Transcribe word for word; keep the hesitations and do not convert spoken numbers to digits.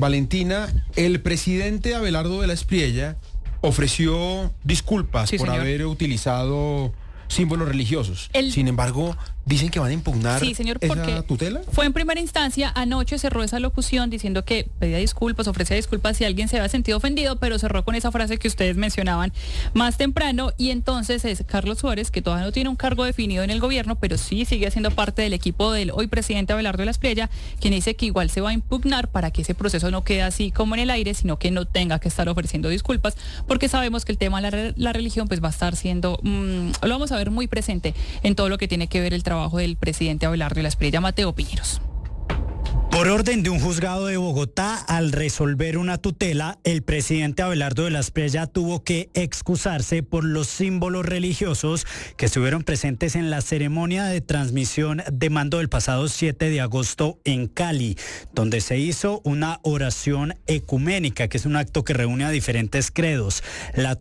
Valentina, el presidente Abelardo de la Espriella ofreció disculpas Sí, por señor. haber utilizado símbolos religiosos. El- Sin embargo, dicen que van a impugnar Sí, señor, esa porque tutela. fue en primera instancia, anoche cerró esa locución diciendo que pedía disculpas, ofrecía disculpas si alguien se había sentido ofendido, pero cerró con esa frase que ustedes mencionaban más temprano, y entonces es Carlos Suárez, que todavía no tiene un cargo definido en el gobierno, pero sí sigue siendo parte del equipo del hoy presidente Abelardo de la Espriella, quien dice que igual se va a impugnar para que ese proceso no quede así como en el aire, sino que no tenga que estar ofreciendo disculpas, porque sabemos que el tema de la, re- la religión pues va a estar siendo, mmm, lo vamos a ver muy presente en todo lo que tiene que ver el trabajo del presidente Abelardo de la Espriella. Mateo Piñeros. Por orden de un juzgado de Bogotá, al resolver una tutela, el presidente Abelardo de la Espriella tuvo que excusarse por los símbolos religiosos que estuvieron presentes en la ceremonia de transmisión de mando del pasado siete de agosto en Cali, donde se hizo una oración ecuménica, que es un acto que reúne a diferentes credos. La